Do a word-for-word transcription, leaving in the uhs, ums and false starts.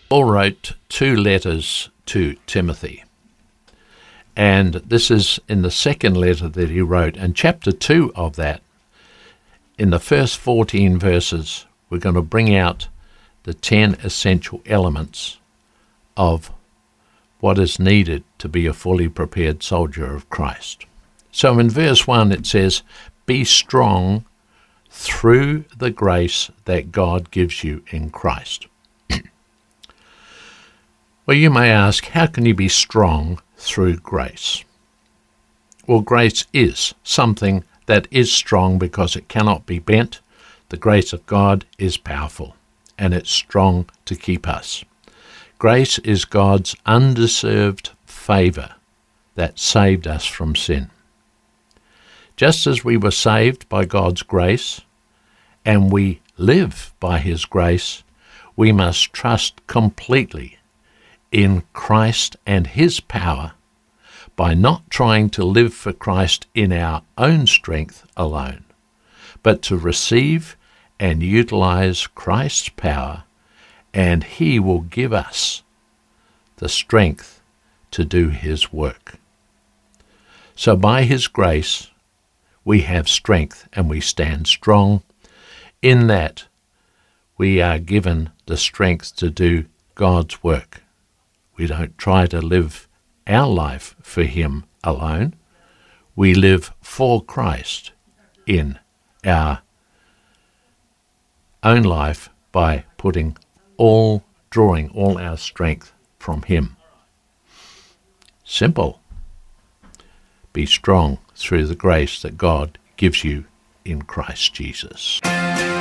Paul wrote two letters to Timothy, and this is in the second letter that he wrote, and chapter two of that, in the first fourteen verses, we're going to bring out the ten essential elements of what is needed to be a fully prepared soldier of Christ. So in verse one it says, "Be strong through the grace that God gives you in Christ." Well, you may ask, how can you be strong through grace? Well, grace is something that is strong because it cannot be bent. The grace of God is powerful, and it's strong to keep us. Grace is God's undeserved favour that saved us from sin. Just as we were saved by God's grace, and we live by his grace, we must trust completely in Christ and his power by not trying to live for Christ in our own strength alone, but to receive and utilize Christ's power, and he will give us the strength to do his work. So by his grace, we have strength and we stand strong. In that, we are given the strength to do God's work. We don't try to live our life for him alone. We live for Christ in our own life by putting all, drawing all our strength from him. Simple. Be strong through the grace that God gives you in Christ Jesus.